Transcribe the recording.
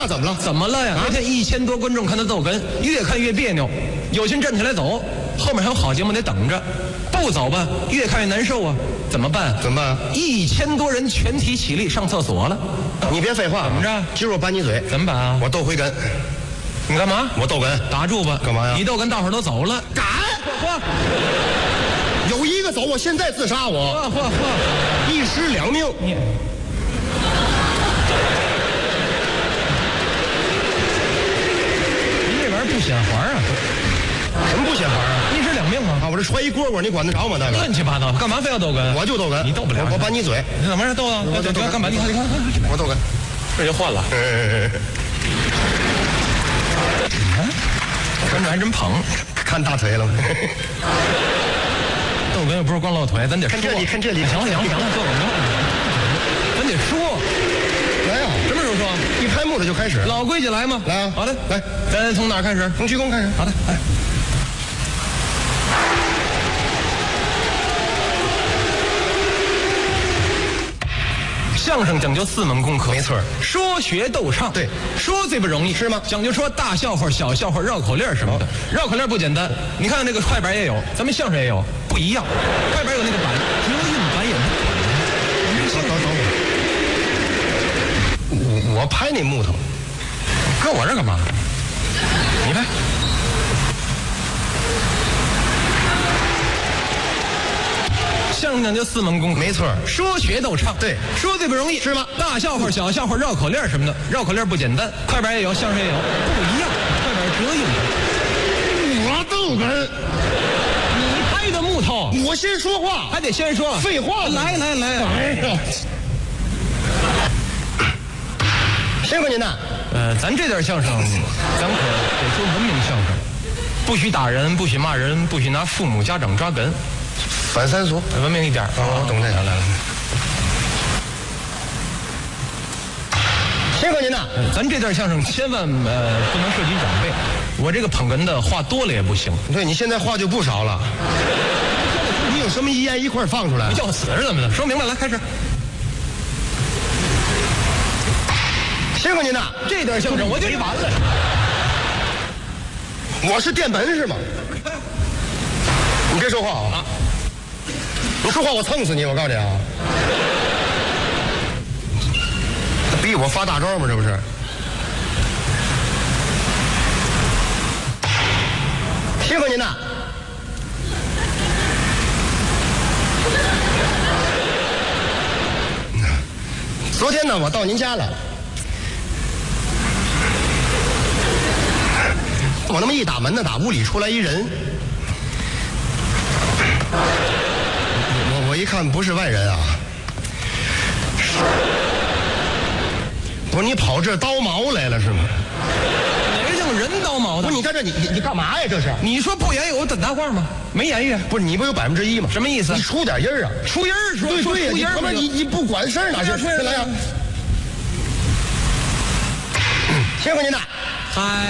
那怎么了？ 怎么了呀？那天1000多观众看他逗哏，越看越别扭。有心站起来走，后面还有好节目得等着。不走吧，越看越难受啊！怎么办？ 怎么办 ？1000多人全体起立上厕所了。 你别废话， 怎么着？ 今儿我扳你嘴。 怎么办啊？ 我逗回哏。 你干嘛？ 我逗哏。 打住吧！ 干嘛呀？ 你逗哏，大伙儿都走了。 敢！有一个走，我现在自杀我。一尸两命。 你这玩意儿不显滑啊？ 什么不显滑啊？ 一尸两命啊！ 我这揣一蝈蝈，你管得着吗？大哥， 乱七八糟，干嘛非要逗哏？ 我就逗哏， 你逗不了， 我扳你嘴。 你怎么让逗啊？ 我干嘛？你看， 我逗哏， 这就换了。观众还真捧， 看大腿了吗？ 逗哏又不是光露腿，咱得说。 看这里，看这里。 行了，坐稳了，咱得说。 来呀， 什么时候说？ 一拍木头就开始。 老规矩来嘛。 来啊， 好的， 来， 咱从哪儿开始？ 从鞠躬开始。 好的，来。相声讲究4门功课， 没错， 说学逗唱。 对， 说最不容易， 是吗？ 讲究说大笑话、小笑话、绕口令什么的。绕口令不简单，你看这个快板也有，咱们相声也有，不一样。快板有那个板，折韵板也等，我拍那木头， 搁我这干嘛？你拍。相声讲究4门功课， 没错， 说学逗唱， 对， 说最不容易， 是吗？ 大笑话、小笑话、绕口令什么的，绕口令不简单，快板也有，相声也有，不一样。快板折韵板， 我逗哏， 你拍的木头， 我先说话， 还得先说， 废话， 来， 哎呀，辛苦您了。 咱这段相声，咱可得说文明相声，不许打人，不许骂人，不许拿父母家长抓哏。 反三俗， 文明一点。 我懂这个。来，辛苦您了。 咱这段相声千万不能涉及长辈，我这个捧哏的话多了也不行。 对，你现在话就不少了。你有什么遗言一块放出来？ 你叫我死是怎么的？说明白，来开始。 辛苦您了。 这段相声我就没完了。 我是电门是吗？你别说话啊！你说话我蹭死你！我告诉你啊！逼我发大招吗？这不是？辛苦您了。昨天呢，我到您家了，我那么一打门呢，打屋里出来一人。我一看不是外人啊，不是你跑这叨毛来了是吗？ 哪个像人叨毛的？ 不是你在这你干嘛呀？这是？ 你说不言语我等大话吗？没言语。 不是你不有1%吗？ 什么意思？ 你出点音儿啊！ 出音儿说对呀， 出音儿吗？ 你不管事儿哪行？来呀！辛苦您了。 嗨。